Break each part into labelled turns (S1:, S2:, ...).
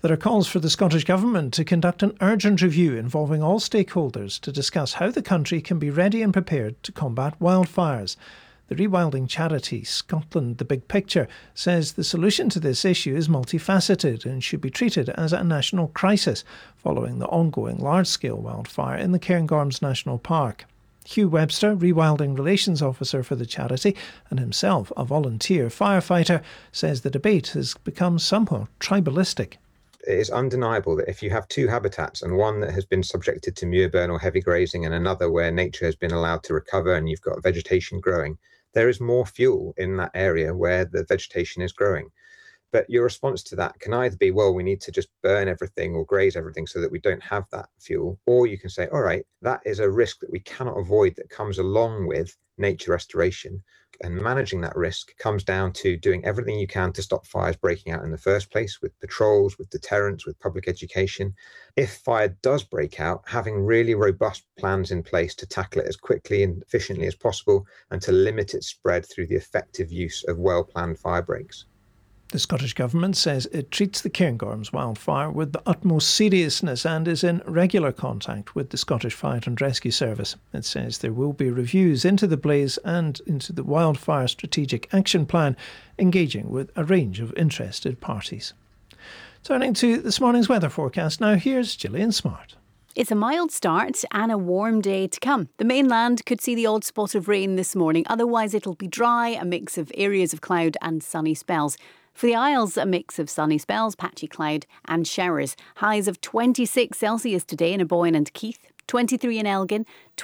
S1: There are calls for the Scottish Government to conduct an urgent review involving all stakeholders to discuss how the country can be ready and prepared to combat wildfires. The rewilding charity Scotland The Big Picture says the solution to this issue is multifaceted and should be treated as a national crisis following the ongoing large-scale wildfire in the Cairngorms National Park. Hugh Webster, Rewilding Relations Officer for the charity and himself a volunteer firefighter, says the debate has become somewhat tribalistic.
S2: It is undeniable that if you have two habitats and one that has been subjected to muirburn or heavy grazing and another where nature has been allowed to recover and you've got vegetation growing, there is more fuel in that area where the vegetation is growing. But your response to that can either be, well, we need to just burn everything or graze everything so that we don't have that fuel. Or you can say, all right, that is a risk that we cannot avoid that comes along with nature restoration. And managing that risk comes down to doing everything you can to stop fires breaking out in the first place, with patrols, with deterrence, with public education. If fire does break out, having really robust plans in place to tackle it as quickly and efficiently as possible and to limit its spread through the effective use of well-planned fire breaks.
S1: The Scottish Government says it treats the Cairngorms wildfire with the utmost seriousness and is in regular contact with the Scottish Fire and Rescue Service. It says there will be reviews into the blaze and into the wildfire strategic action plan, engaging with a range of interested parties. Turning to this morning's weather forecast now, here's Gillian Smart.
S3: It's a mild start and a warm day to come. The mainland could see the odd spot of rain this morning. Otherwise, it'll be dry, a mix of areas of cloud and sunny spells. For the Isles, a mix of sunny spells, patchy cloud and showers. Highs of 26 Celsius today in Aboyne and Keith, 23 in Elgin,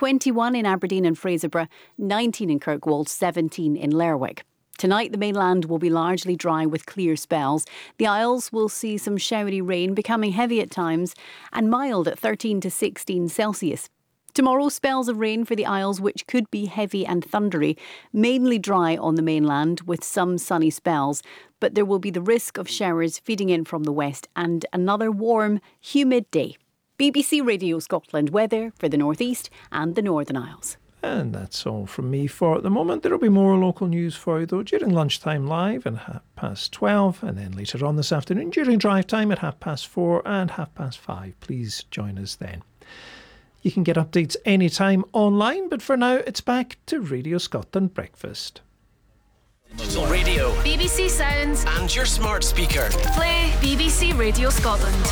S3: 21 in Aberdeen and Fraserburgh, 19 in Kirkwall, 17 in Lerwick. Tonight, the mainland will be largely dry with clear spells. The Isles will see some showery rain, becoming heavy at times, and mild at 13 to 16 Celsius. Tomorrow, spells of rain for the Isles, which could be heavy and thundery, mainly dry on the mainland with some sunny spells, but there will be the risk of showers feeding in from the west and another warm, humid day. BBC Radio Scotland weather for the North East and the Northern Isles.
S1: And that's all from me for the moment. There will be more local news for you, though, during lunchtime live at 12:30, and then later on this afternoon during drive time at 4:30 and 5:30. Please join us then. You can get updates anytime online, but for now, it's back to Radio Scotland Breakfast.
S4: Digital radio,
S5: BBC Sounds,
S4: and your smart speaker.
S5: Play BBC Radio Scotland.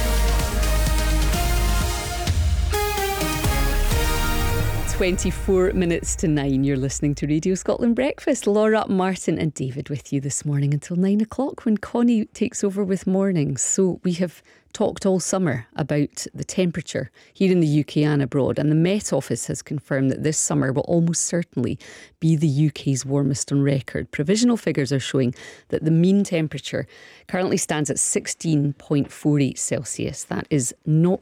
S3: 24 minutes to 9. You're listening to Radio Scotland Breakfast. Laura, Martin and David with you this morning until 9 o'clock when Connie takes over with mornings. So we have talked all summer about the temperature here in the UK and abroad, and the Met Office has confirmed that this summer will almost certainly be the UK's warmest on record. Provisional figures are showing that the mean temperature currently stands at 16.48 Celsius. That is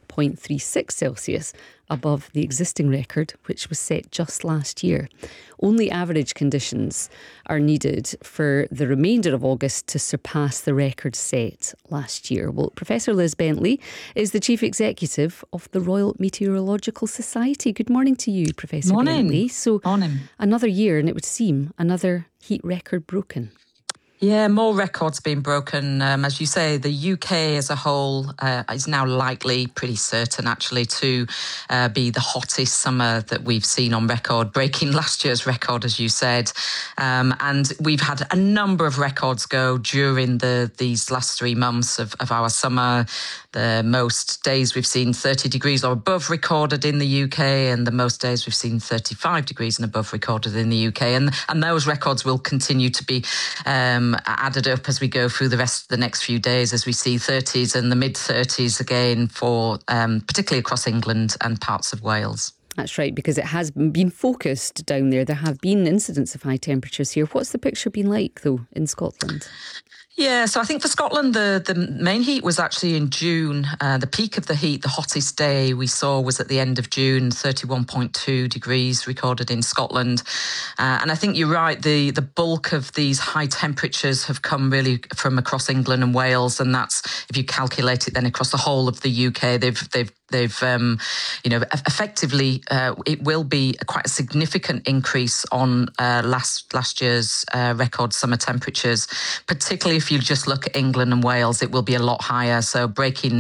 S3: 0.36 Celsius above the existing record, which was set just last year. Only average conditions are needed for the remainder of August to surpass the record set last year. Well, Professor Liz Bentley is the Chief Executive of the Royal Meteorological Society. Good morning to you, Professor Bentley. So, another year, and it would seem another heat record broken.
S6: Yeah, more records being broken. As you say, the UK as a whole is now likely, pretty certain actually, to be the hottest summer that we've seen on record, breaking last year's record, as you said. And we've had a number of records go during these last 3 months of our summer. The most days we've seen 30 degrees or above recorded in the UK, and the most days we've seen 35 degrees and above recorded in the UK. And those records will continue to be added up as we go through the rest of the next few days, as we see 30s and the mid-30s again for particularly across England and parts of Wales.
S3: That's right, because it has been focused down there. There have been incidents of high temperatures here. What's the picture been like, though, in Scotland?
S6: Yeah, so I think for Scotland, the main heat was actually in June. The peak of the heat, the hottest day we saw was at the end of June, 31.2 degrees recorded in Scotland. And I think you're right, the bulk of these high temperatures have come really from across England and Wales. And that's, if you calculate it then across the whole of the UK, they've effectively, it will be quite a significant increase on last year's record summer temperatures, particularly if you just look at England and Wales, it will be a lot higher. So breaking